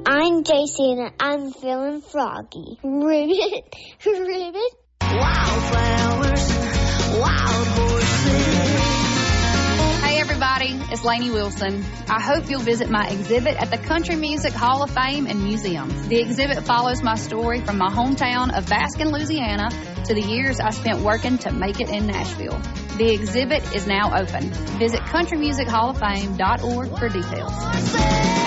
I'm JC and I'm feeling froggy. Ribbit, ribbit. Wildflowers, wild horses. Hey everybody, it's Lainey Wilson. I hope you'll visit my exhibit at the Country Music Hall of Fame and Museum. The exhibit follows my story from my hometown of Baskin, Louisiana, to the years I spent working to make it in Nashville. The exhibit is now open. Visit countrymusichallofame.org for details.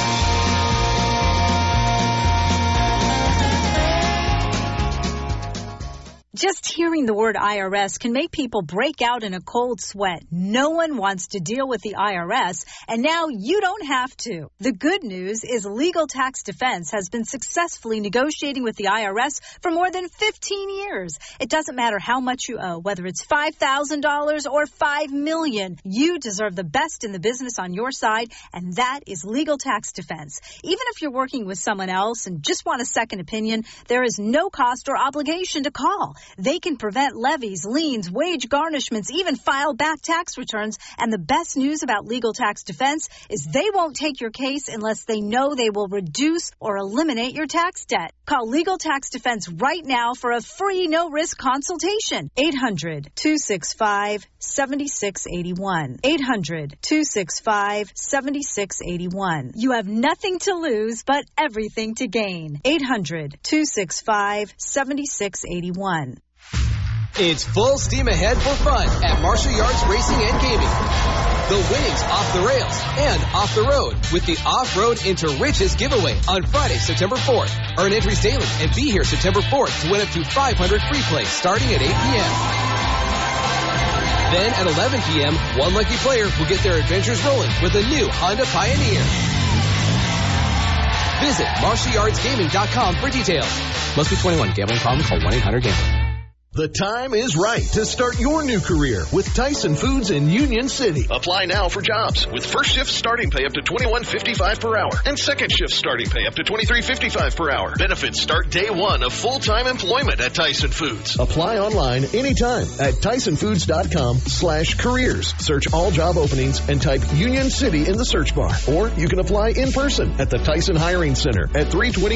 Just hearing the word IRS can make people break out in a cold sweat. No one wants to deal with the IRS, and now you don't have to. The good news is Legal Tax Defense has been successfully negotiating with the IRS for more than 15 years. It doesn't matter how much you owe, whether it's $5,000 or $5 million. You deserve the best in the business on your side, and that is Legal Tax Defense. Even if you're working with someone else and just want a second opinion, there is no cost or obligation to call. They can prevent levies, liens, wage garnishments, even file back tax returns. And the best news about Legal Tax Defense is they won't take your case unless they know they will reduce or eliminate your tax debt. Call Legal Tax Defense right now for a free no-risk consultation. 800-265-7681. 800-265-7681. You have nothing to lose but everything to gain. 800-265-7681. It's full steam ahead for fun at Marshall Yards Racing and Gaming. The winnings off the rails and off the road with the Off-Road into Riches giveaway on Friday, September 4th. Earn entries daily and be here September 4th to win up to 500 free plays starting at 8 p.m. Then at 11 p.m., one lucky player will get their adventures rolling with a new Honda Pioneer. Visit MarshallYardsGaming.com for details. Must be 21. Gambling problem? Call 1-800-GAMBLER. The time is right to start your new career with Tyson Foods in Union City. Apply now for jobs with first shift starting pay up to $21.55 per hour and second shift starting pay up to $23.55 per hour. Benefits start day one of full-time employment at Tyson Foods. Apply online anytime at TysonFoods.com/careers. Search all job openings and type Union City in the search bar. Or you can apply in person at the Tyson Hiring Center at 320